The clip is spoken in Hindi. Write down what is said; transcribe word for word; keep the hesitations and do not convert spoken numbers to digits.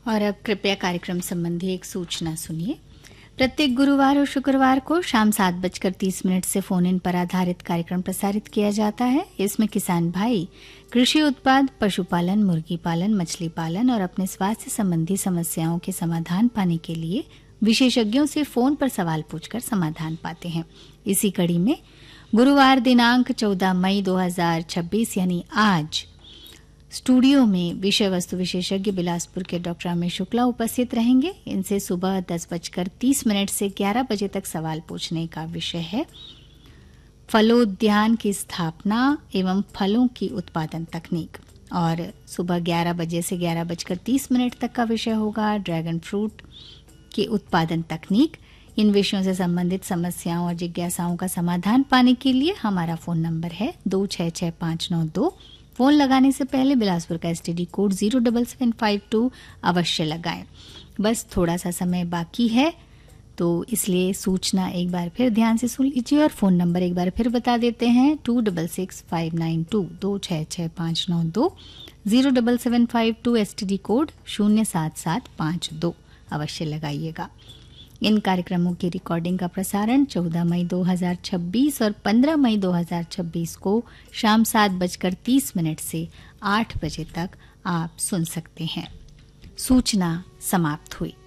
और अब कृपया कार्यक्रम संबंधी एक सूचना सुनिए। प्रत्येक गुरुवार और शुक्रवार को शाम सात बजकर तीस मिनट से फोन इन पर आधारित कार्यक्रम प्रसारित किया जाता है। इसमें किसान भाई कृषि उत्पाद, पशुपालन, मुर्गी पालन, मछली पालन और अपने स्वास्थ्य संबंधी समस्याओं के समाधान पाने के लिए विशेषज्ञों से फोन पर सवाल पूछकर समाधान पाते हैं। इसी कड़ी में गुरुवार दिनांक चौदह मई दो हज़ार छब्बीस यानी आज स्टूडियो में विषय वस्तु विशेषज्ञ बिलासपुर के डॉक्टर अमित शुक्ला उपस्थित रहेंगे। इनसे सुबह दस बजकर तीस मिनट से ग्यारह बजे तक सवाल पूछने का विषय है फलोद्यान की स्थापना एवं फलों की उत्पादन तकनीक, और सुबह ग्यारह बजे से ग्यारह बजकर तीस मिनट तक का विषय होगा ड्रैगन फ्रूट की उत्पादन तकनीक। इन विषयों से संबंधित समस्याओं और जिज्ञासाओं का समाधान पाने के लिए हमारा फोन नंबर है दो छः छः पाँच नौ दो। फोन लगाने से पहले बिलासपुर का STD code zero double seven five to अवश्य लगाएं। बस थोड़ा सा समय बाकी है, तो इसलिए सूचना एक बार फिर ध्यान से सुन लीजिए और फोन नंबर एक बार फिर बता देते हैं to double six five nine to दो छः छः पाँच नौ दो zero double seven five to STD code शून्य सात सात पाँच दो अवश्य लगाइएगा। इन कार्यक्रमों की रिकॉर्डिंग का प्रसारण चौदह मई दो हज़ार छब्बीस और पंद्रह मई दो हज़ार छब्बीस को शाम सात बजकर तीस मिनट से आठ बजे तक आप सुन सकते हैं। सूचना समाप्त हुई।